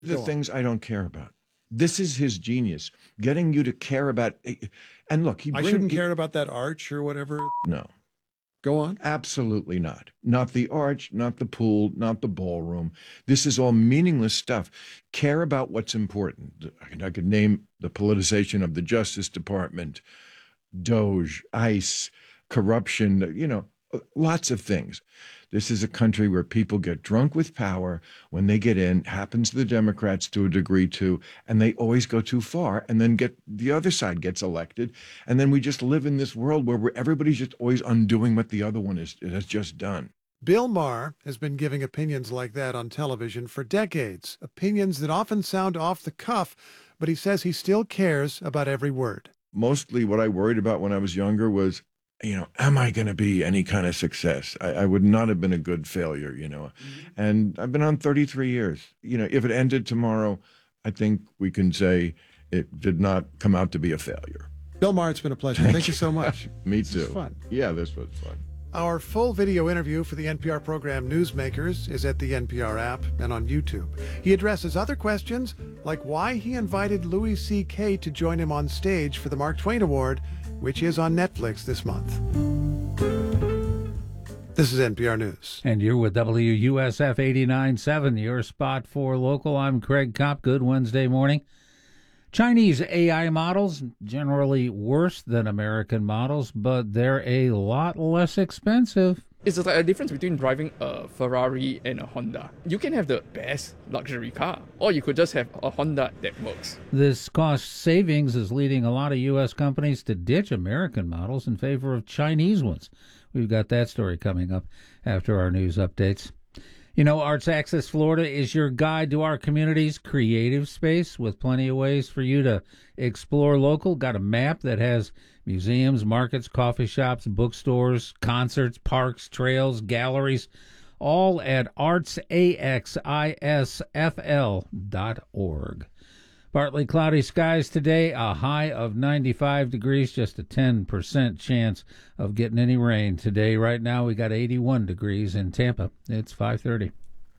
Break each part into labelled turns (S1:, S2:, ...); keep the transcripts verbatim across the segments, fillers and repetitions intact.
S1: The things I don't care about. This is his genius, getting you to care about. And look, he
S2: I
S1: bring,
S2: shouldn't
S1: he,
S2: care about that arch or whatever.
S1: No.
S2: Go on.
S1: Absolutely not. Not the arch, not the pool, not the ballroom. This is all meaningless stuff. Care about what's important. I could name the politicization of the Justice Department, Doge, ICE, corruption, you know, lots of things. This is a country where people get drunk with power when they get in, happens to the Democrats to a degree too, and they always go too far and then get the other side gets elected. And then we just live in this world where we're, everybody's just always undoing what the other one is, has just done.
S2: Bill Maher has been giving opinions like that on television for decades, opinions that often sound off the cuff, but he says he still cares about every word.
S1: Mostly what I worried about when I was younger was, you know, am I going to be any kind of success? I, I would not have been a good failure, you know. Mm-hmm. And I've been on thirty-three years. You know, if it ended tomorrow, I think we can say it did not come out to be a failure.
S2: Bill Maher, it's been a pleasure. Thank, Thank you so much.
S1: Me
S2: this
S1: too.
S2: Was fun.
S1: Yeah, this was fun.
S2: Our full video interview for the N P R program Newsmakers is at the N P R app and on YouTube. He addresses other questions like why he invited Louis C K to join him on stage for the Mark Twain Award, which is on Netflix this month. This is N P R News.
S3: And you're with W U S F eighty-nine point seven, your spot for local. I'm Craig Kopp. Good Wednesday morning. Chinese A I models, generally worse than American models, but they're a lot less expensive.
S4: It's like a difference between driving a Ferrari and a Honda. You can have the best luxury car, or you could just have a Honda that works.
S3: This cost savings is leading a lot of U S companies to ditch American models in favor of Chinese ones. We've got that story coming up after our news updates. You know, Arts Access Florida is your guide to our community's creative space with plenty of ways for you to explore local. Got a map that has museums, markets, coffee shops, bookstores, concerts, parks, trails, galleries, all at arts axis f l dot org. Partly cloudy skies today, a high of ninety-five degrees, just a ten percent chance of getting any rain today. Right now we got eighty-one degrees in Tampa. It's five thirty.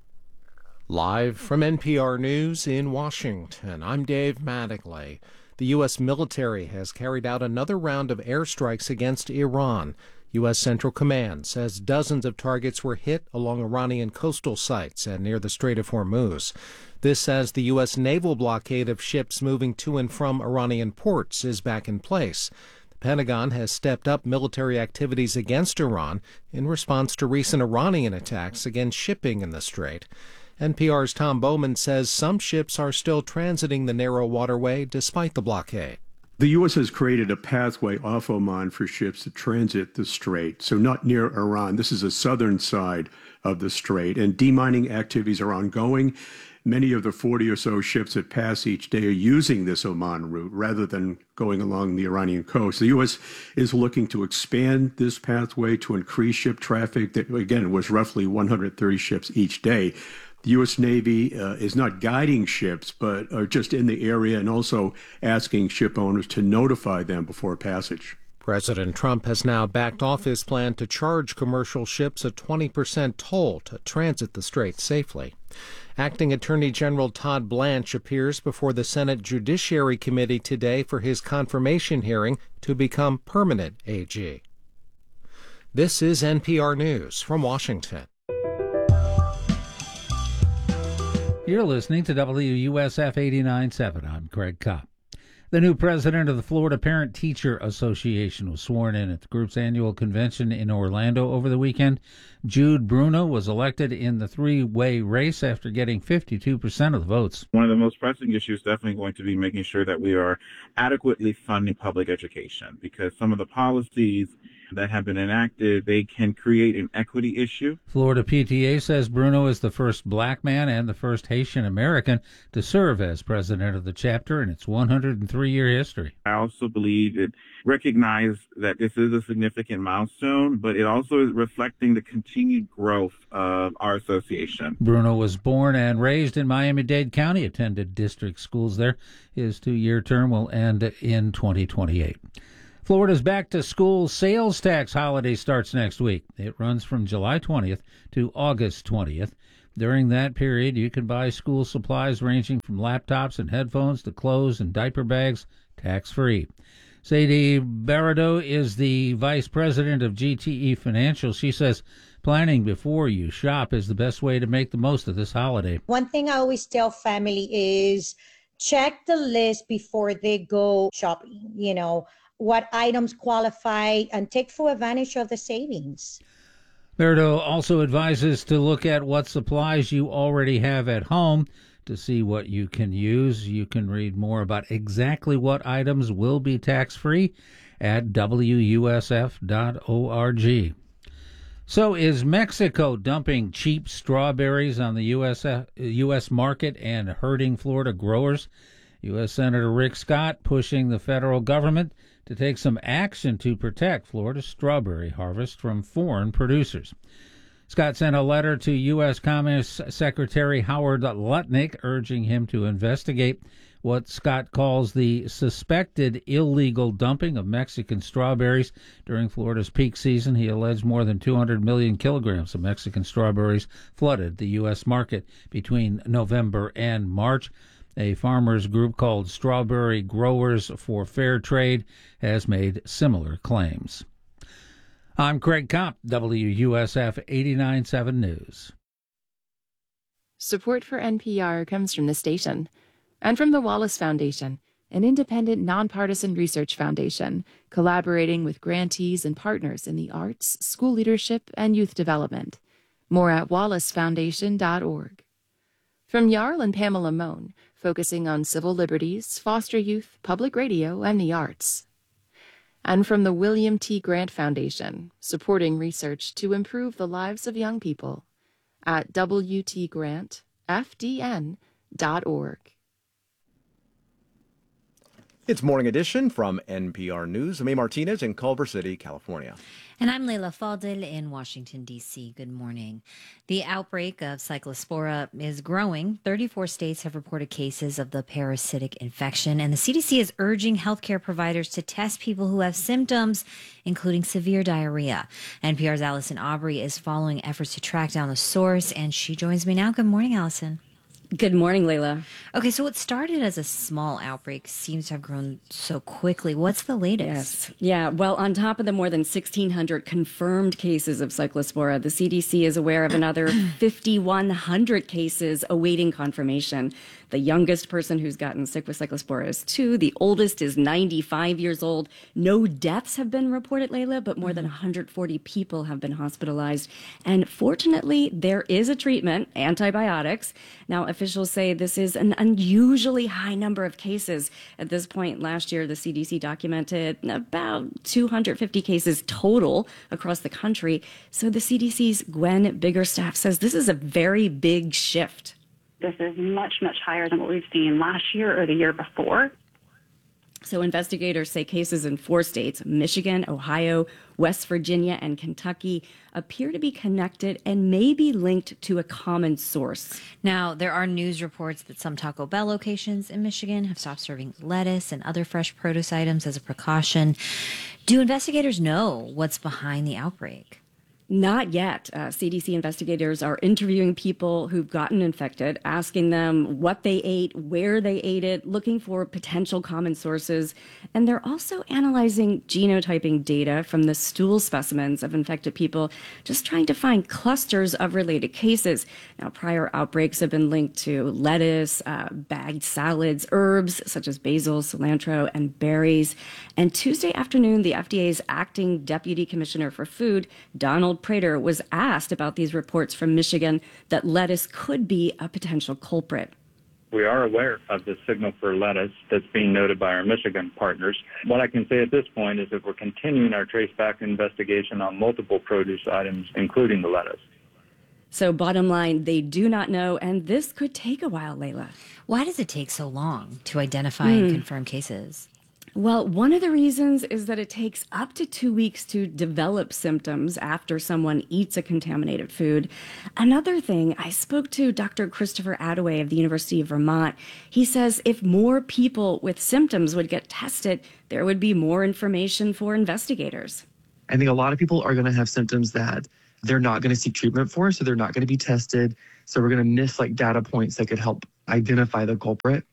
S5: Live from N P R News in Washington, I'm Dave Mattingly. The U S military has carried out another round of airstrikes against Iran. U S Central Command says dozens of targets were hit along Iranian coastal sites and near the Strait of Hormuz. This as the U S naval blockade of ships moving to and from Iranian ports is back in place. The Pentagon has stepped up military activities against Iran in response to recent Iranian attacks against shipping in the strait. N P R's Tom Bowman says some ships are still transiting the narrow waterway despite the blockade.
S6: The U S has created a pathway off Oman for ships to transit the strait, so not near Iran. This is the southern side of the strait, and demining activities are ongoing. Many of the forty or so ships that pass each day are using this Oman route rather than going along the Iranian coast. The U S is looking to expand this pathway to increase ship traffic that, again, was roughly one hundred thirty ships each day. The U S Navy uh, is not guiding ships, but are just in the area and also asking ship owners to notify them before passage.
S5: President Trump has now backed off his plan to charge commercial ships a twenty percent toll to transit the strait safely. Acting Attorney General Todd Blanche appears before the Senate Judiciary Committee today for his confirmation hearing to become permanent A G. This is N P R News from Washington.
S3: You're listening to W U S F eighty-nine point seven. I'm Craig Kopp. The new president of the Florida Parent-Teacher Association was sworn in at the group's annual convention in Orlando over the weekend. Jude Bruno was elected in the three-way race after getting fifty-two percent of the votes.
S7: One of the most pressing issues is definitely going to be making sure that we are adequately funding public education, because some of the policies that have been enacted, they can create an equity issue.
S3: Florida P T A says Bruno is the first black man and the first Haitian American to serve as president of the chapter in its one hundred three year history.
S7: I also believe it recognizes that this is a significant milestone, but it also is reflecting the continued growth of our association.
S3: Bruno was born and raised in Miami-Dade County, attended district schools there. His two-year term will end in twenty twenty-eight. Florida's back-to-school sales tax holiday starts next week. It runs from July twentieth to August twentieth. During that period, you can buy school supplies ranging from laptops and headphones to clothes and diaper bags tax-free. Sadie Barado is the vice president of G T E Financial. She says planning before you shop is the best way to make the most of this holiday.
S8: One thing I always tell family is check the list before they go shopping. You know, what items qualify and take full advantage of the savings.
S3: Barado also advises to look at what supplies you already have at home to see what you can use. You can read more about exactly what items will be tax-free at W U S F dot org. So is Mexico dumping cheap strawberries on the U S U S market and hurting Florida growers? U S Senator Rick Scott pushing the federal government to take some action to protect Florida's strawberry harvest from foreign producers. Scott sent a letter to U S Commerce Secretary Howard Lutnick urging him to investigate what Scott calls the suspected illegal dumping of Mexican strawberries during Florida's peak season. He alleged more than two hundred million kilograms of Mexican strawberries flooded the U S market between November and March. A farmers group called Strawberry Growers for Fair Trade has made similar claims. I'm Craig Kopp, W U S F eighty-nine point seven News.
S9: Support for N P R comes from the station and from the Wallace Foundation, an independent, nonpartisan research foundation collaborating with grantees and partners in the arts, school leadership, and youth development. More at wallace foundation dot org. From Jarl and Pamela Mohn, focusing on civil liberties, foster youth, public radio, and the arts. And from the William T. Grant Foundation, supporting research to improve the lives of young people at W T grant F D N dot org.
S10: It's Morning Edition from N P R News. I'm A. Martinez in Culver City, California.
S11: And I'm Leila Fadel in Washington, D C Good morning. The outbreak of Cyclospora is growing. thirty-four states have reported cases of the parasitic infection, and the C D C is urging healthcare providers to test people who have symptoms, including severe diarrhea. N P R's Allison Aubrey is following efforts to track down the source, and she joins me now. Good morning, Allison.
S12: Good morning, Leila.
S11: Okay, so what started as a small outbreak seems to have grown so quickly. What's the latest?
S12: Yes. Yeah, well, on top of the more than sixteen hundred confirmed cases of Cyclospora, the C D C is aware of another fifty-one hundred cases awaiting confirmation. The youngest person who's gotten sick with Cyclospora is two. The oldest is ninety-five years old. No deaths have been reported, Leila, but more than one hundred forty people have been hospitalized. And fortunately, there is a treatment, antibiotics. Now, officials say this is an unusually high number of cases. At this point last year, the C D C documented about two hundred fifty cases total across the country. So the C D C's Gwen Biggerstaff says this is a very big shift.
S13: This is much, much higher than what we've seen last year or the year before.
S12: So investigators say cases in four states, Michigan, Ohio, West Virginia, and Kentucky, appear to be connected and may be linked to a common source.
S11: Now, there are news reports that some Taco Bell locations in Michigan have stopped serving lettuce and other fresh produce items as a precaution. Do investigators know what's behind the outbreak?
S12: Not yet. Uh, C D C investigators are interviewing people who've gotten infected, asking them what they ate, where they ate it, looking for potential common sources. And they're also analyzing genotyping data from the stool specimens of infected people, just trying to find clusters of related cases. Now, prior outbreaks have been linked to lettuce, uh, bagged salads, herbs such as basil, cilantro, and berries. And Tuesday afternoon, the F D A's acting deputy commissioner for food, Donald Prater, was asked about these reports from Michigan that lettuce could be a potential culprit.
S14: We are aware of the signal for lettuce that's being noted by our Michigan partners. What I can say at this point is that we're continuing our traceback investigation on multiple produce items, including the lettuce.
S12: So bottom line, they do not know, and this could take a while, Leila.
S11: Why does it take so long to identify mm. and confirm cases?
S12: Well, one of the reasons is that it takes up to two weeks to develop symptoms after someone eats a contaminated food. Another thing, I spoke to Doctor Christopher Attaway of the University of Vermont. He says if more people with symptoms would get tested, there would be more information for investigators.
S15: I think a lot of people are going to have symptoms that they're not going to seek treatment for, so they're not going to be tested. So we're going to miss like data points that could help identify the culprit.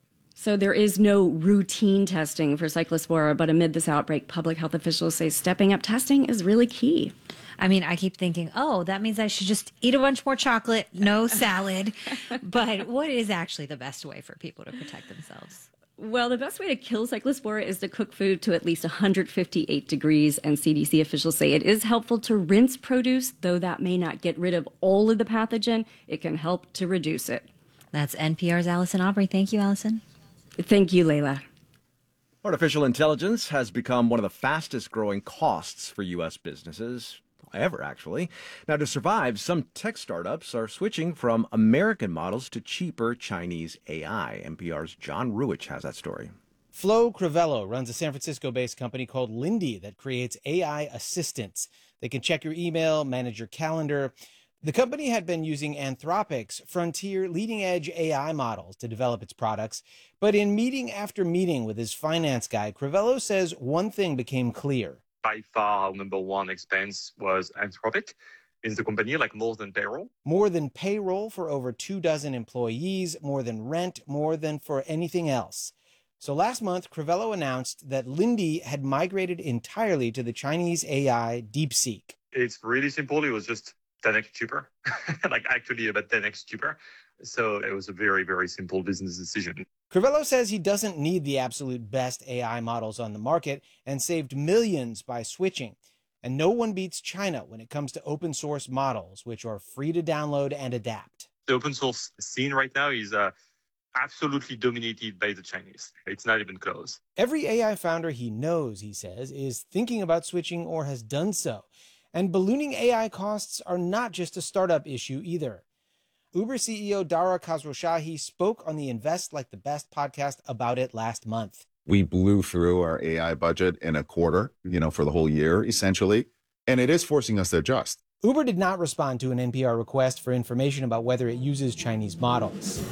S12: So there is no routine testing for Cyclospora, but amid this outbreak, public health officials say stepping up testing is really key.
S11: I mean, I keep thinking, oh, that means I should just eat a bunch more chocolate, no salad. But what is actually the best way for people to protect themselves?
S12: Well, the best way to kill Cyclospora is to cook food to at least one hundred fifty-eight degrees, and C D C officials say it is helpful to rinse produce, though that may not get rid of all of the pathogen. It can help to reduce it.
S11: That's N P R's Allison Aubrey. Thank you, Allison.
S12: Thank you, Layla.
S10: Artificial intelligence has become one of the fastest growing costs for U S businesses ever, actually. Now, to survive, some tech startups are switching from American models to cheaper Chinese A I. N P R's John Ruwitch has that story.
S16: Flo Crivello runs a San Francisco-based company called Lindy that creates A I assistants. They can check your email, manage your calendar. The company had been using Anthropic's frontier leading-edge A I models to develop its products, but in meeting after meeting with his finance guy, Crivello says one thing became clear.
S17: By far, our number one expense was Anthropic in the company, like more than payroll.
S16: More than payroll for over two dozen employees, more than rent, more than for anything else. So last month, Crivello announced that Lindy had migrated entirely to the Chinese A I DeepSeek.
S17: It's really simple. It was just ten x cheaper, like actually about ten x cheaper. So it was a very, very simple business decision.
S16: Crivello says he doesn't need the absolute best A I models on the market and saved millions by switching. And no one beats China when it comes to open source models, which are free to download and adapt.
S17: The open source scene right now is uh, absolutely dominated by the Chinese. It's not even close.
S16: Every A I founder he knows, he says, is thinking about switching or has done so. And ballooning A I costs are not just a startup issue either. Uber C E O Dara Khosrowshahi spoke on the Invest Like the Best podcast about it last month.
S18: We blew through our A I budget in a quarter, you know, for the whole year, essentially. And it is forcing us to adjust.
S16: Uber did not respond to an N P R request for information about whether it uses Chinese models.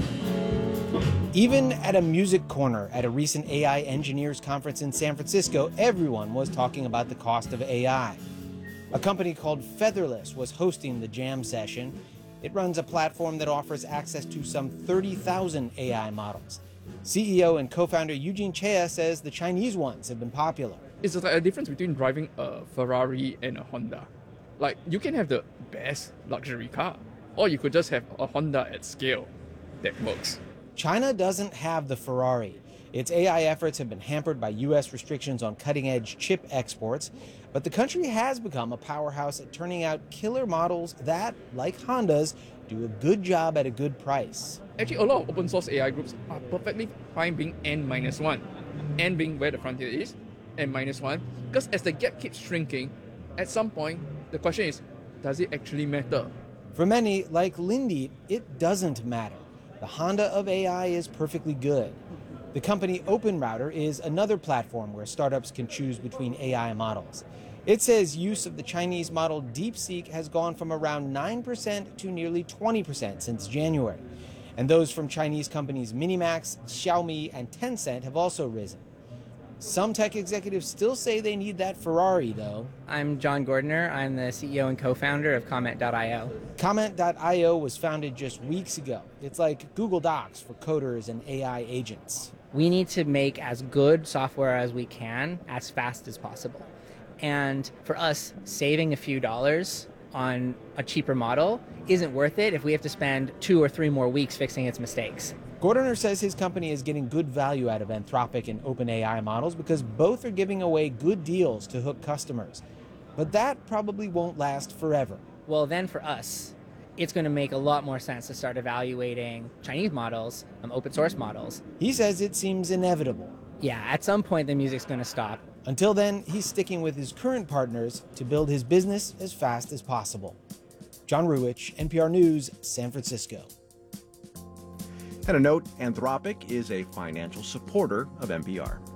S16: Even at a music corner at a recent A I engineers conference in San Francisco, everyone was talking about the cost of A I. A company called Featherless was hosting the jam session. It runs a platform that offers access to some thirty thousand A I models. C E O and co-founder Eugene Chea says the Chinese ones have been popular.
S4: It's like a difference between driving a Ferrari and a Honda. Like, you can have the best luxury car, or you could just have a Honda at scale that works.
S16: China doesn't have the Ferrari. Its A I efforts have been hampered by U S restrictions on cutting-edge chip exports, but the country has become a powerhouse at turning out killer models that, like Honda's, do a good job at a good price.
S4: Actually, a lot of open source A I groups are perfectly fine being N minus one. N being where the frontier is, N minus one. Because as the gap keeps shrinking, at some point, the question is, does it actually matter?
S16: For many, like Lindy, it doesn't matter. The Honda of A I is perfectly good. The company OpenRouter is another platform where startups can choose between A I models. It says use of the Chinese model DeepSeek has gone from around nine percent to nearly twenty percent since January. And those from Chinese companies Minimax, Xiaomi, and Tencent have also risen. Some tech executives still say they need that Ferrari, though.
S19: I'm John Gordner. I'm the C E O and co-founder of Comment dot io.
S16: Comment dot io was founded just weeks ago. It's like Google Docs for coders and A I agents.
S19: We need to make as good software as we can as fast as possible. And for us, saving a few dollars on a cheaper model isn't worth it if we have to spend two or three more weeks fixing its mistakes.
S16: Gordner says his company is getting good value out of Anthropic and OpenAI models because both are giving away good deals to hook customers. But that probably won't last forever.
S19: Well, then for us, it's going to make a lot more sense to start evaluating Chinese models, um, open source models.
S16: He says it seems inevitable.
S19: Yeah, at some point the music's going to stop.
S16: Until then, he's sticking with his current partners to build his business as fast as possible. John Ruwitch, N P R News, San Francisco.
S10: And a note, Anthropic is a financial supporter of N P R.